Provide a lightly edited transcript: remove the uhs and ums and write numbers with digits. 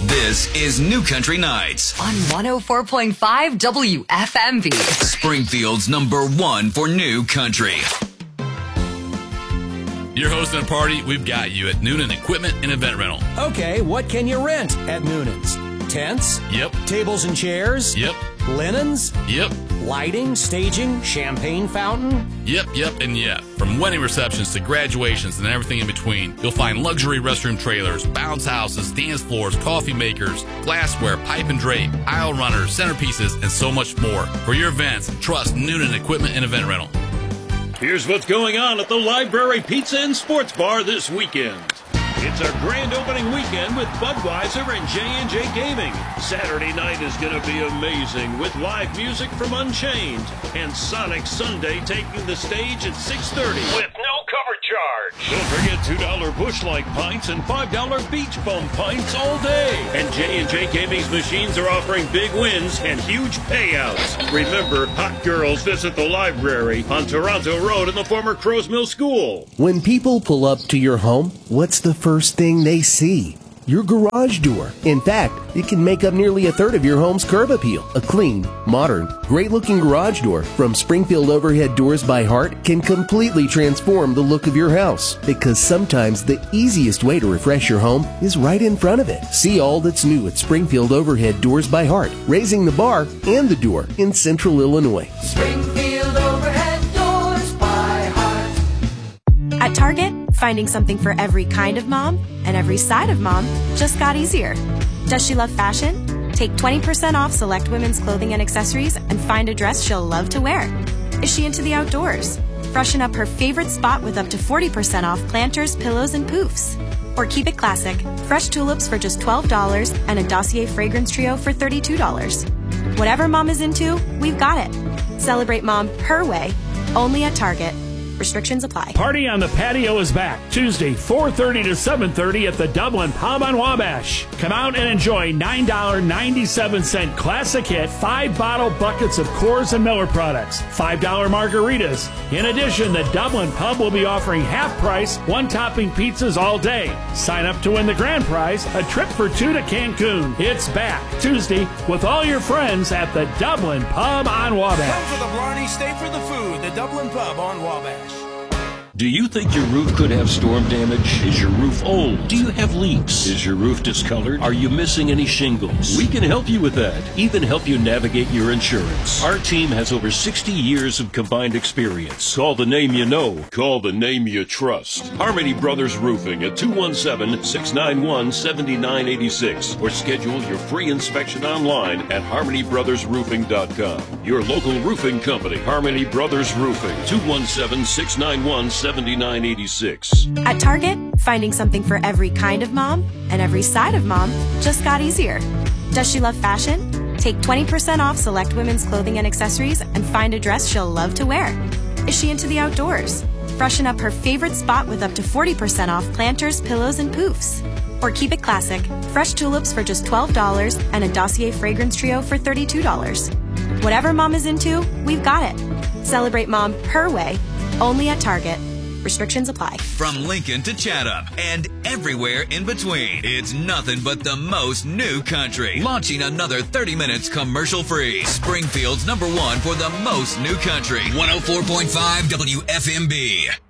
This is New Country Nights on 104.5 WFMV. Springfield's #1 for New Country. You're hosting a party, we've got you at Noonan Equipment and Event Rental. Okay, what can you rent at Noonan's? Tents? Yep. Tables and chairs? Yep. Linens? Yep. Lighting, staging, champagne fountain? Yep, and yep. From wedding receptions to graduations and everything in between, you'll find luxury restroom trailers, bounce houses, dance floors, coffee makers, glassware, pipe and drape, aisle runners, centerpieces, and so much more. For your events, trust Noonan Equipment and Event Rental. Here's what's going on at the Library Pizza and Sports Bar this weekend. It's our grand opening weekend with Budweiser and J&J Gaming. Saturday night is going to be amazing with live music from Unchained and Sonic Sunday taking the stage at 6:30 with no cover charge. Don't forget $2 Busch Light pints and $5 Beach Bum pints all day. And J&J Gaming's machines are offering big wins and huge payouts. Remember, hot girls visit the library on Toronto Road in the former Crows Mill School. When people pull up to your home, what's the first thing they see? Your garage door. In fact, it can make up nearly a third of your home's curb appeal. A clean, modern, great-looking garage door from Springfield Overhead Doors by Heart can completely transform the look of your house. Because sometimes the easiest way to refresh your home is right in front of it. See all that's new at Springfield Overhead Doors by Heart, raising the bar and the door in Central Illinois. Springfield Overhead Doors by Heart. At Target, finding something for every kind of mom and every side of mom just got easier. Does she love fashion? Take 20% off select women's clothing and accessories and find a dress she'll love to wear. Is she into the outdoors? Freshen up her favorite spot with up to 40% off planters, pillows, and poofs. Or keep it classic. Fresh tulips for just $12 and a Dossier fragrance trio for $32. Whatever mom is into, we've got it. Celebrate mom her way, only at Target. Restrictions apply. Party on the Patio is back Tuesday, 4:30 to 7:30 at the Dublin Pub on Wabash. Come out and enjoy $9.97 classic hit 5-bottle buckets of Coors and Miller products, $5 margaritas. In addition, the Dublin Pub will be offering half-price, one-topping pizzas all day. Sign up to win the grand prize, a trip for 2 to Cancun. It's back Tuesday with all your friends at the Dublin Pub on Wabash. Come for the Blarney, stay for the food. The Dublin Pub on Wabash. Do you think your roof could have storm damage? Is your roof old? Do you have leaks? Is your roof discolored? Are you missing any shingles? We can help you with that. Even help you navigate your insurance. Our team has over 60 years of combined experience. Call the name you know. Call the name you trust. Harmony Brothers Roofing at 217-691-7986 or schedule your free inspection online at harmonybrothersroofing.com. Your local roofing company, Harmony Brothers Roofing, 217-691-7986. At Target, finding something for every kind of mom and every side of mom just got easier. Does she love fashion? Take 20% off select women's clothing and accessories and find a dress she'll love to wear. Is she into the outdoors? Freshen up her favorite spot with up to 40% off planters, pillows, and poofs. Or keep it classic. Fresh tulips for just $12 and a Dossier fragrance trio for $32. Whatever mom is into, we've got it. Celebrate mom her way, only at Target. Restrictions apply. From Lincoln to Chatham and everywhere in between, it's nothing but the most new country. Launching another 30 minutes commercial free. Springfield's #1 for the most new country. 104.5 WFMB.